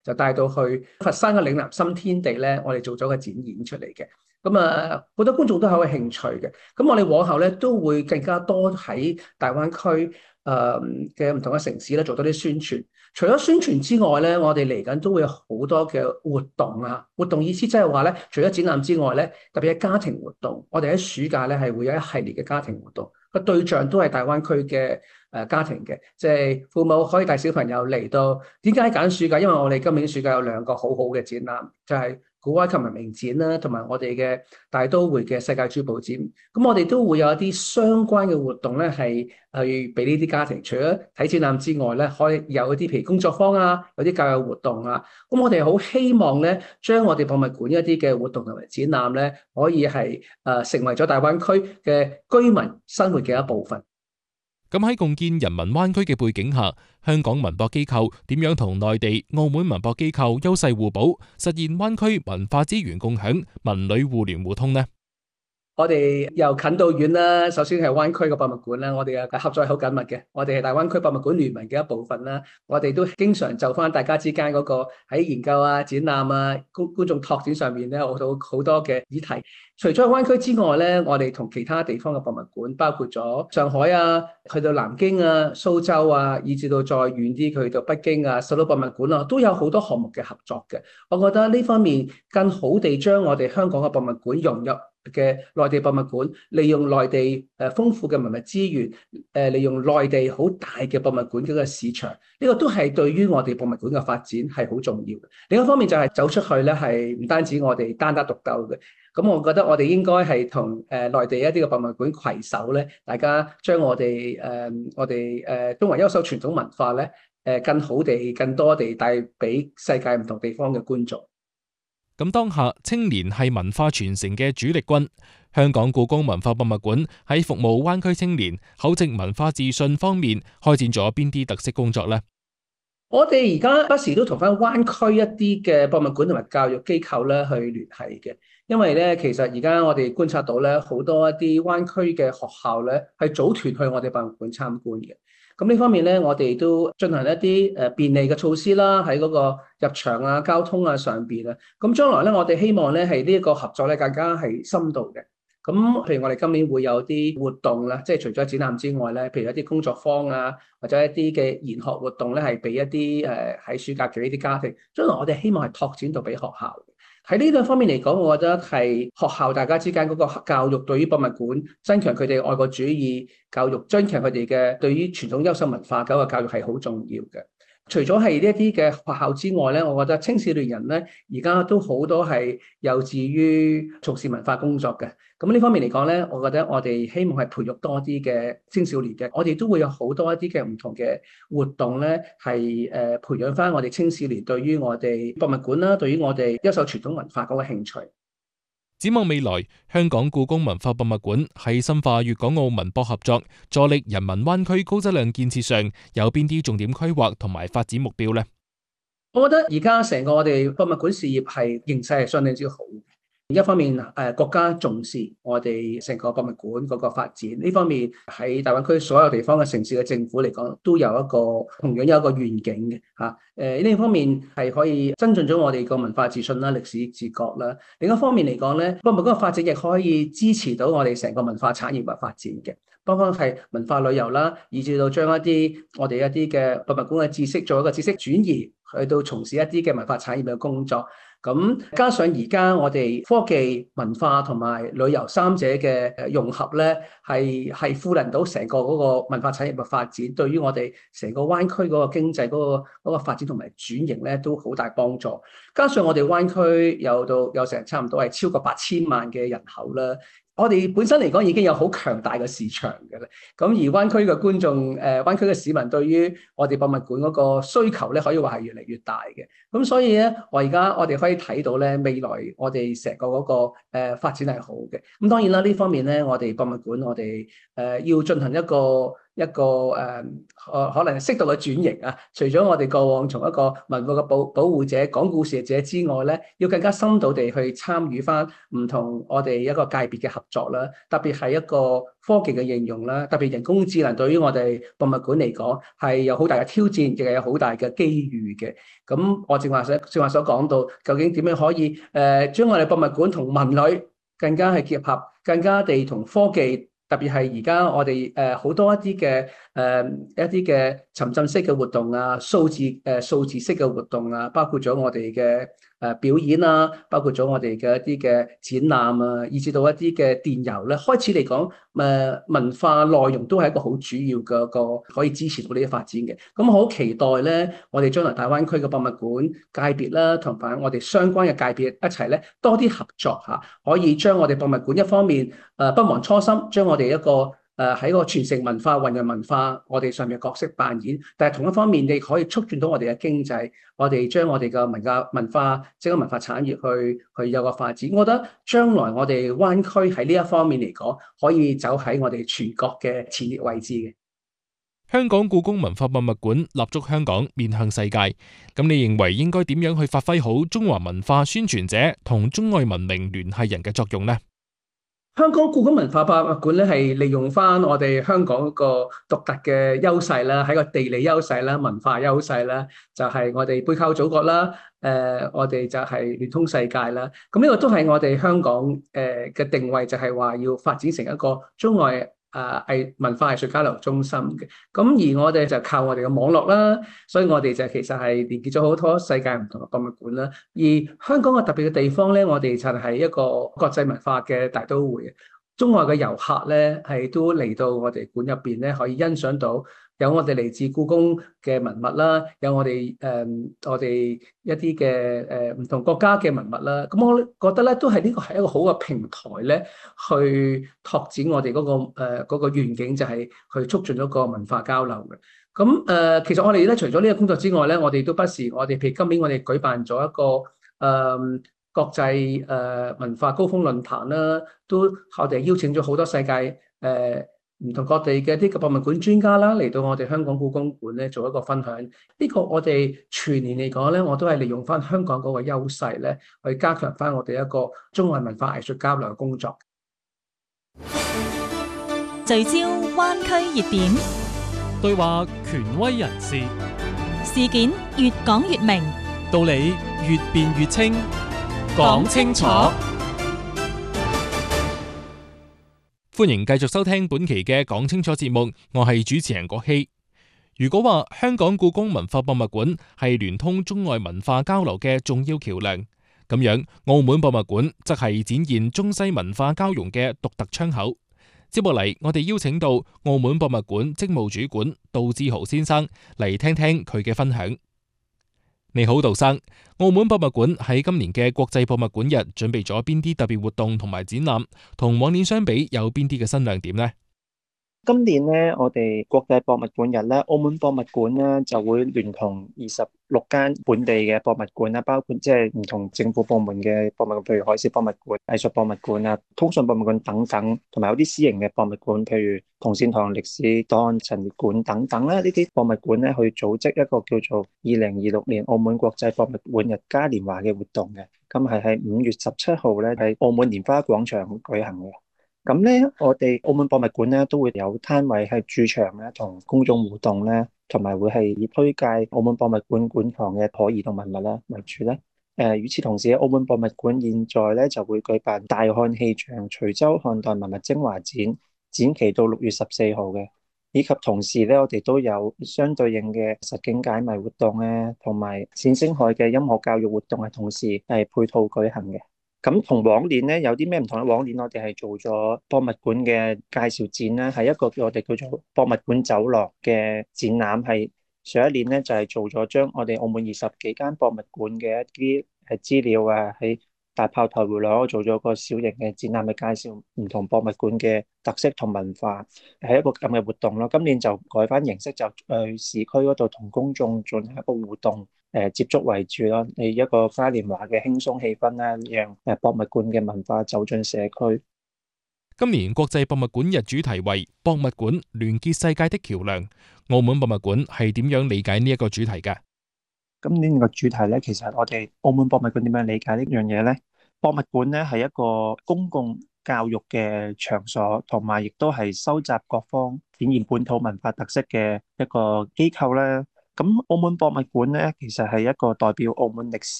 就帶到去佛山嘅嶺南新天地咧，我哋做咗個展演出嚟嘅。咁啊，好多觀眾都好有興趣嘅。咁我哋往後咧都會更加多喺大灣區嘅唔同嘅城市咧做多啲宣傳。除咗宣傳之外咧，我哋嚟緊都會有好多嘅活動啊！活動意思即係話咧，除咗展覽之外咧，特別係家庭活動，我哋喺暑假咧係會有一系列嘅家庭活動，個對象都係大灣區嘅家庭嘅，即係父母可以帶小朋友嚟到。點解揀暑假？因為我哋今年暑假有兩個好好嘅展覽，就係古埃及文明展啦，同埋我哋嘅大都會嘅世界珠寶展。咁我哋都會有一啲相關嘅活動咧，係去俾呢啲家庭，除咗睇展覽之外咧，可以有一啲譬如工作坊啊，有啲教育活動啊。咁我哋好希望咧，將我哋博物館一啲嘅活動同埋展覽咧，可以係成為咗大灣區嘅居民生活嘅一部分。 咁喺共建人民灣區嘅背景下，香港文博機構點樣同內地、澳門文博機構優勢互補，實現灣區文化資源共享、文旅互聯互通呢？ 我哋由近到遠啦，首先係灣區嘅博物館啦，我哋嘅合作係好緊密嘅。我哋係大灣區博物館聯盟嘅一部分啦，我哋都經常就翻大家之間嗰個喺研究啊、展覽啊、觀眾拓展上面咧，好多嘅議題。除咗灣區之外咧，我哋同其他地方嘅博物館，包括咗上海啊、去到南京啊、蘇州啊，以至到再遠啲去到北京啊、首都博物館啊，都有好多項目嘅合作嘅。我覺得呢方面更好地將我哋香港嘅博物館融入嘅內地博物館，利用內地豐富嘅文物資源，利用內地好大嘅博物館嗰個市場，呢個都係對於我哋博物館嘅發展係好重要嘅。另一方面就係走出去咧，係唔單止我哋單打獨鬥嘅。咁我覺得我哋應該係同內地一啲嘅博物館攜手咧，大家將我哋中華優秀傳統文化咧更好地、更多地帶俾世界唔同地方嘅觀眾。 咁當下青年係文化傳承嘅主力軍，香港故宮文化博物館喺服務灣區青年厚植文化自信方面開展咗邊啲特色工作呢？ 我哋而家不時都同翻灣區一啲嘅博物館同埋教育機構咧去聯繫嘅，因為咧其實而家我哋觀察到咧好多一啲灣區嘅學校咧係組團去我哋博物館參觀嘅。咁呢方面咧，我哋都進行一啲便利嘅措施啦，喺嗰個入場啊、交通啊上邊啊。咁將來咧，我哋希望咧係呢一個合作咧更加係深度嘅。咁譬如我哋今年會有啲活動啦，即係除咗展覽之外咧，譬如一啲工作坊啊，或者一啲嘅研學活動咧，係俾一啲喺暑假嘅呢啲家庭。將來我哋希望係拓展到俾學校。喺呢兩方面嚟講，我覺得係學校大家之間嗰個教育對於博物館增強佢哋愛國主義教育，增強佢哋嘅對於傳統優秀文化嗰個教育係好重要嘅。除咗係呢一啲嘅學校之外咧，我覺得青少年人咧而家都好多係有志於從事文化工作嘅。咁呢方面嚟講咧，我覺得我哋希望係培育多啲嘅青少年嘅，我哋都會有好多一啲嘅唔同嘅活動咧，係培養翻我哋青少年對於我哋博物館啦，對於我哋優秀傳統文化嗰個興趣。 展望未來，香港故宮文化博物館喺深化粵港澳文博合作、助力人民灣區高質量建設上，有邊啲重點規劃同埋發展目標呢？ 我覺得而家成個我哋博物館事業係形勢係相當之好。一方面國家重視我哋成個博物館嗰個發展，呢方面喺大灣區所有地方嘅城市嘅政府嚟講，都有一個同樣有一個願景嘅嚇。呢方面係可以增進咗我哋個文化自信啦、歷史自覺啦。另一方面嚟講咧，博物館嘅發展亦可以支持到我哋成個文化產業嘅發展嘅。包括係文化旅遊啦，以至到將一啲我哋一啲嘅博物館嘅知識做一個知識轉移，去到從事一啲嘅文化產業嘅工作。咁加上而家我哋科技、文化同埋旅遊三者嘅融合咧，係賦能到成個嗰個文化產業嘅發展，對於我哋成個灣區嗰個經濟嗰個發展同埋轉型咧，都好大幫助。加上我哋灣區有成差唔多係超過8000萬嘅人口啦。我哋本身嚟講已經有好強大嘅市場嘅啦，咁而灣區嘅觀眾、灣區嘅市民對於我哋博物館嗰個需求咧，可以話係越嚟越大嘅。咁所以咧，我哋可以睇到咧，未來我哋成個嗰個發展係好嘅。咁當然啦，呢方面咧，我哋博物館要進行一個一個可能適度嘅轉型啊。除咗我哋過往從一個文化嘅保護者、講故事者之外咧，要更加深度地去參與翻唔同我哋一個界別嘅合作啦。特別係一個科技嘅應用啦，特別人工智能對於我哋博物館嚟講係有好大嘅挑戰，亦係有好大嘅機遇嘅。咁我正話所講到，究竟點樣可以將我哋博物館同文旅更加係結合，更加地同科技，特別係而家我哋好多一啲嘅沉浸式嘅活動啊，數字式嘅活動啊，包括咗我哋嘅表演啊，包括咗我哋嘅一啲嘅展覽啊，以至到一啲嘅電郵咧，開始嚟講文化內容都係一個好主要嘅個可以支持到呢啲發展嘅。咁我好期待咧，我哋將來大灣區嘅博物館界別啦，同埋我哋相關嘅界別一齊咧多啲合作嚇，可以將我哋博物館一方面不忘初心，將我哋一個喺個傳承文化、弘揚文化，我哋上面嘅角色扮演，但係同一方面，你可以促進到我哋嘅經濟，我哋將我哋嘅文化整個文化產業去有個發展。我覺得將來我哋灣區喺呢一方面嚟講，可以走喺我哋全國嘅前列位置嘅。 香港故宮文化博物館立足香港，面向世界。咁你認為應該點樣去發揮好中華文化宣傳者同中外文明聯繫人嘅作用呢？ 香港故宮文化博物館咧，係利用翻我哋香港嗰個獨特嘅優勢啦，喺個地理優勢啦、文化優勢啦，就係我哋背靠祖國啦，我哋就係聯通世界啦。咁呢個都係我哋香港嘅定位，就係話要發展成一個中外文化藝術交流中心嘅。咁而我哋就靠我哋嘅網絡啦，所以我哋就其實係連結咗好多世界唔同嘅博物館啦。而香港嘅特別嘅地方咧，我哋就係一個國際文化嘅大都會。中外嘅遊客咧係都嚟到我哋館入邊咧，可以欣賞到有我哋嚟自故宮嘅文物啦，有我哋一啲嘅唔同國家嘅文物啦。咁我覺得咧，都係呢個係一個好嘅平台咧，去拓展我哋嗰個願景，就係去促進咗個文化交流嘅。咁其實我哋咧除咗呢個工作之外咧，我哋都不時我哋譬如今年我哋舉辦咗一個國際文化高峰論壇啦，都我哋邀請咗好多世界唔同各地嘅啲博物館專家啦，嚟到我哋香港故宮館咧做一個分享。呢個我哋全年嚟講咧，我都係利用翻香港嗰個優勢咧，去加強翻我哋一個中外文化藝術交流嘅工作。 聚焦灣區熱點， 對話權威人士， 事件越講越明， 道理越辯越清。講清楚， 歡迎繼續收聽本期嘅講清楚節目，我係主持人郭希。如果話香港故宮文化博物館係聯通中外文化交流嘅重要橋樑，咁樣澳門博物館則係展現中西文化交融嘅獨特窗口。接落嚟，我哋邀請到澳門博物館職務主管杜志豪先生嚟聽聽佢嘅分享。你好，杜生。澳門博物館喺今年嘅國際博物館日準備咗邊啲特別活動同埋展覽？同往年相比，有邊啲嘅新亮點呢？ 今年咧，我哋國際博物館日咧，澳門博物館咧就會聯同26間本地嘅博物館啦，包括即係唔同政府部門嘅博物館，譬如海事博物館、藝術博物館啊、通訊博物館等等，同埋有啲私營嘅博物館，譬如同善堂歷史檔案陳列館等等啦。呢啲博物館咧去組織一個叫做2026年澳門國際博物館日嘉年華嘅活動嘅，咁係喺5月17號咧喺澳門蓮花廣場舉行嘅。咁咧，我哋澳門博物館咧都會有攤位喺駐場咧，同公眾互動咧，同埋會係以推介澳門博物館館藏嘅可移動文物啦為主咧。與此同時，澳門博物館現在咧就會舉辦大漢氣象徐州漢代文物精華展，展期到6月14號嘅，以及同時咧，我哋都有相對應嘅實景解謎活動咧，同埋冼星海嘅音樂教育活動係同時係配套舉行嘅。咁同往年咧有啲咩唔同咧？往年我哋係做咗博物館嘅介紹展啦，係一個我哋叫做博物館走廊嘅展覽。係上一年咧就係做咗將我哋澳門20幾間博物館嘅一啲資料啊，喺大炮台回廊做咗個小型嘅展覽，去介紹唔同博物館嘅特色同文化，係一個咁嘅活動咯。今年就改翻形式，就去市區嗰度同公眾進行一個互動。接觸為主咯，你一個嘉年華嘅輕鬆氣氛啦，讓博物館嘅文化走進社區。 今年國際博物館日主題為博物館連結世界的橋樑。澳門博物館係點樣理解呢一個主題嘅？ 今年個主題咧，其實我哋澳門博物館點樣理解呢樣嘢咧？博物館咧係一個公共教育嘅場所，同埋亦都係收集各方展現本土文化特色嘅一個機構啦。咁澳門博物館咧，其實係一個代表澳門歷